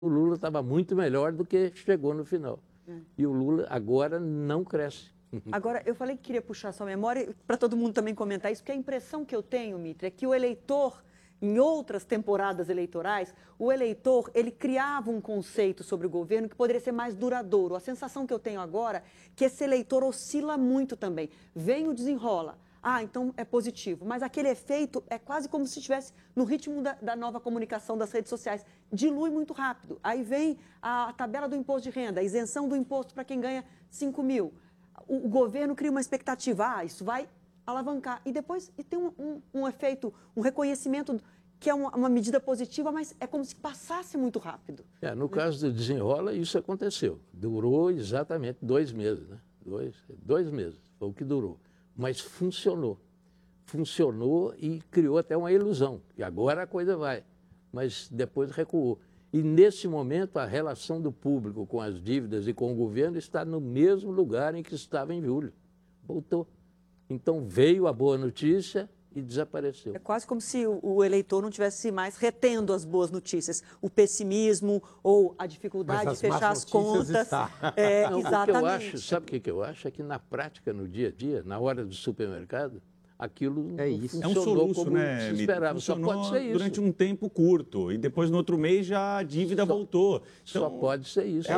o Lula estava muito melhor do que chegou no final. E o Lula agora não cresce. Agora, eu falei que queria puxar sua memória para todo mundo também comentar isso, porque a impressão que eu tenho, Mitre, é que o eleitor, em outras temporadas eleitorais, o eleitor, ele criava um conceito sobre o governo que poderia ser mais duradouro. A sensação que eu tenho agora é que esse eleitor oscila muito também. Vem o desenrola. Ah, então é positivo. Mas aquele efeito é quase como se estivesse no ritmo da nova comunicação das redes sociais. Dilui muito rápido. Aí vem a tabela do imposto de renda, a isenção do imposto para quem ganha 5 mil. O governo cria uma expectativa, isso vai alavancar. E depois tem um efeito, um reconhecimento que é uma medida positiva, mas é como se passasse muito rápido. No caso do desenrola, isso aconteceu. Durou exatamente 2 meses, né? Dois meses foi o que durou. Mas funcionou. Funcionou e criou até uma ilusão. E agora a coisa vai. Mas depois recuou. E, nesse momento, a relação do público com as dívidas e com o governo está no mesmo lugar em que estava em julho. Voltou. Então, veio a boa notícia e desapareceu. É quase como se o eleitor não tivesse mais retendo as boas notícias. O pessimismo ou a dificuldade de fechar as contas. Não, exatamente. Sabe o que eu acho? É que, na prática, no dia a dia, na hora do supermercado, aquilo não funcionou soluço, como né, se esperava. Só pode ser isso. Durante um tempo curto. E depois, no outro mês, já a dívida voltou. Então, só pode ser isso.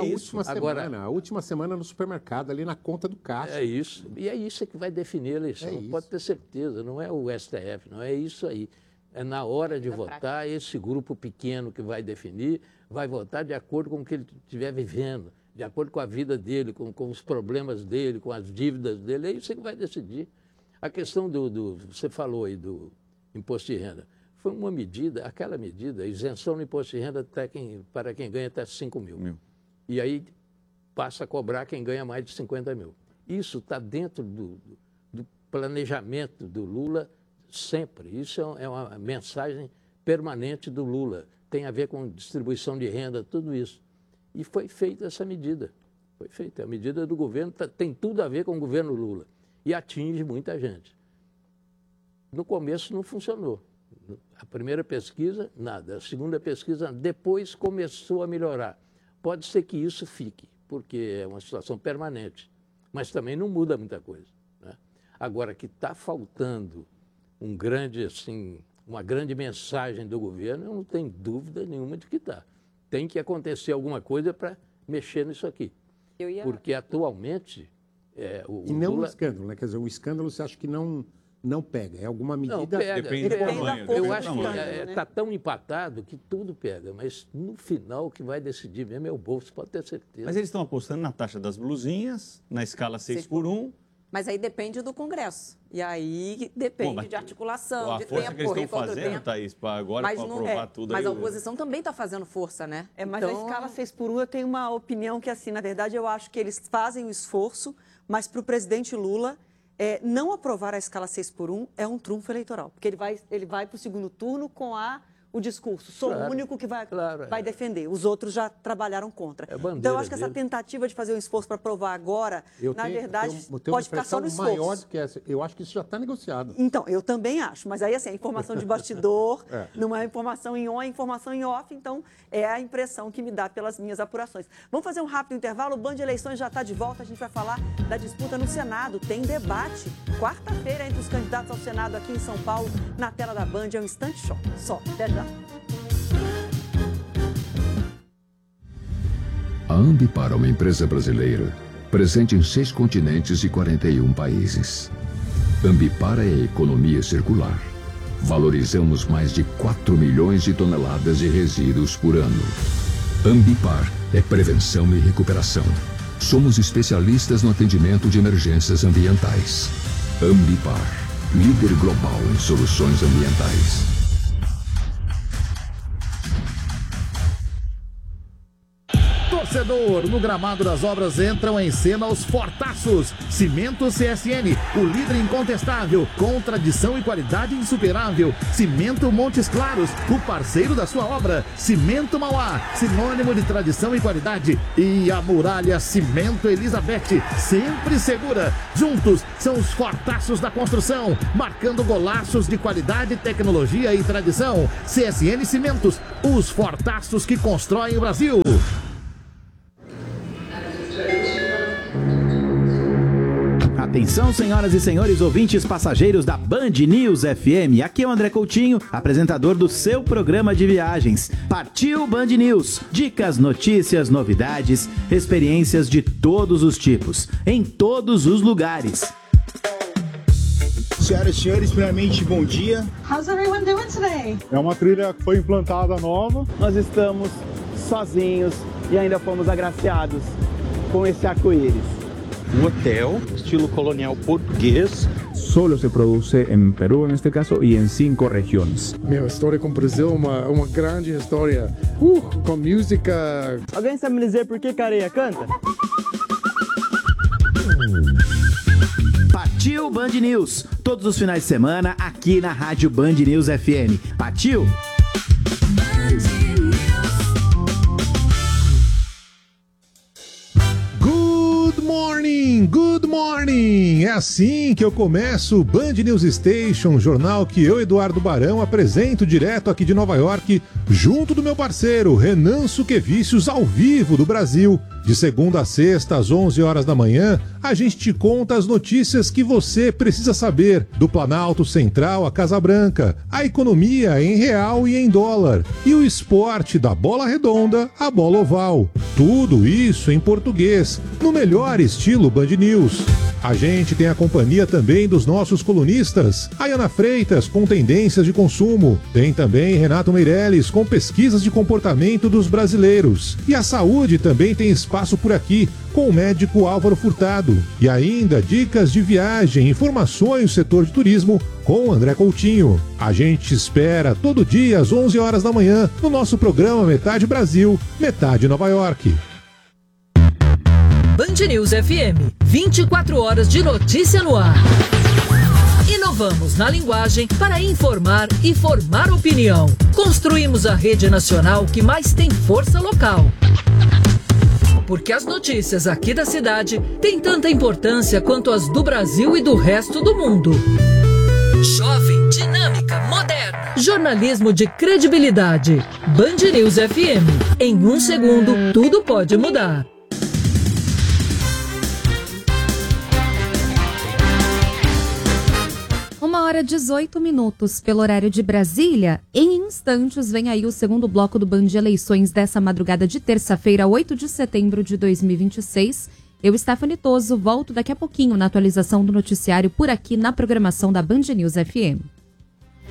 A última semana no supermercado, ali na conta do caixa. É isso. E é isso que vai definir a eleição. Pode ter certeza. Não é o STF, não é isso aí. É na hora de votar, esse grupo pequeno que vai definir, vai votar de acordo com o que ele estiver vivendo, de acordo com a vida dele, com os problemas dele, com as dívidas dele. É isso que vai decidir. A questão você falou aí do imposto de renda, foi uma medida, aquela medida, isenção no imposto de renda para quem ganha até 5 mil. E aí passa a cobrar quem ganha mais de 50 mil. Isso está dentro do planejamento do Lula sempre. Isso é uma mensagem permanente do Lula. Tem a ver com distribuição de renda, tudo isso. E foi feita essa medida. Foi feita. A medida do governo tem tudo a ver com o governo Lula. E atinge muita gente. No começo não funcionou. A primeira pesquisa, nada. A segunda pesquisa, depois começou a melhorar. Pode ser que isso fique, porque é uma situação permanente. Mas também não muda muita coisa, né? Agora, que está faltando uma grande mensagem do governo, eu não tenho dúvida nenhuma de que está. Tem que acontecer alguma coisa para mexer nisso aqui. Porque atualmente... e não Lula... o escândalo, né? Quer dizer, o escândalo você acha que não pega? É alguma medida... Não, pega. Depende do tamanho. Eu acho que está tão empatado que tudo pega, mas no final o que vai decidir mesmo é o bolso, pode ter certeza. Mas eles estão apostando na taxa das blusinhas, na escala 6x1. Mas aí depende do Congresso. E aí depende de articulação, de tempo. A força que eles estão fazendo, Thaís, para agora aprovar tudo. Mas a oposição também está fazendo força, né? Mas a escala 6x1, eu tenho uma opinião que, assim, na verdade, eu acho que eles fazem o esforço, mas para o presidente Lula, não aprovar a escala 6x1 é um trunfo eleitoral. Porque ele vai para o segundo turno com o discurso. Sou o único que vai defender. Os outros já trabalharam contra. Então, eu acho que essa tentativa de fazer um esforço para aprovar agora, na verdade, pode ficar só no esforço. Maior do que essa. Eu acho que isso já está negociado. Então, eu também acho. Mas aí, assim, a informação de bastidor não é informação em on, é informação em off. Então, é a impressão que me dá pelas minhas apurações. Vamos fazer um rápido intervalo. O Band de Eleições já está de volta. A gente vai falar da disputa no Senado. Tem debate. Quarta-feira, entre os candidatos ao Senado aqui em São Paulo, na tela da Band. É um instante só. Até já. A Ambipar é uma empresa brasileira, presente em 6 continentes e 41 países. Ambipar é a economia circular. Valorizamos mais de 4 milhões de toneladas de resíduos por ano. Ambipar é prevenção e recuperação. Somos especialistas no atendimento de emergências ambientais. Ambipar, líder global em soluções ambientais. torcedor. No gramado das obras entram em cena os fortaços. Cimento CSN, o líder incontestável, com tradição e qualidade insuperável. Cimento Montes Claros, o parceiro da sua obra. Cimento Mauá, sinônimo de tradição e qualidade. E a Muralha Cimento Elizabeth, sempre segura. Juntos são os fortaços da construção, marcando golaços de qualidade, tecnologia e tradição. CSN Cimentos, os fortaços que constroem o Brasil. Atenção, senhoras e senhores ouvintes passageiros da Band News FM. Aqui é o André Coutinho, apresentador do seu programa de viagens. Partiu Band News. Dicas, notícias, novidades, experiências de todos os tipos, em todos os lugares. Senhoras e senhores, primeiramente, bom dia. How's everyone doing today? É uma trilha que foi implantada nova. Nós estamos sozinhos e ainda fomos agraciados com esse arco-íris. Um hotel, estilo colonial português. Solo se produce em Peru, neste caso, e em 5 regiões. Minha história com o Brasil é uma grande história. Com música. Alguém sabe me dizer por que Careia canta? Partiu Band News, todos os finais de semana aqui na Rádio Band News FM. Partiu? Good morning! É assim que eu começo o Band News Station, jornal que eu, Eduardo Barão, apresento direto aqui de Nova York, junto do meu parceiro Renan Suquevicius, ao vivo do Brasil. De segunda a sexta, às 11 horas da manhã, a gente te conta as notícias que você precisa saber, do Planalto Central à Casa Branca, a economia em real e em dólar, e o esporte da bola redonda à bola oval. Tudo isso em português, no melhor estilo Band News. A gente tem a companhia também dos nossos colunistas, Ayana Freitas com tendências de consumo, tem também Renato Meirelles com pesquisas de comportamento dos brasileiros, e a saúde também tem espaço por aqui, com o médico Álvaro Furtado, e ainda dicas de viagem, informações do setor de turismo com André Coutinho. A gente espera todo dia às 11 horas da manhã no nosso programa Metade Brasil, Metade Nova York. Band News FM, 24 horas de notícia no ar. Inovamos na linguagem para informar e formar opinião. Construímos a rede nacional que mais tem força local. Porque as notícias aqui da cidade têm tanta importância quanto as do Brasil e do resto do mundo. Jovem, dinâmica, moderna. Jornalismo de credibilidade. Band News FM. Em 1 segundo, tudo pode mudar. 1h18 pelo horário de Brasília. Em instantes vem aí o segundo bloco do Band de Eleições dessa madrugada de terça-feira, 8 de setembro de 2026. Eu, Stephanie Toso, volto daqui a pouquinho na atualização do noticiário por aqui na programação da Band News FM.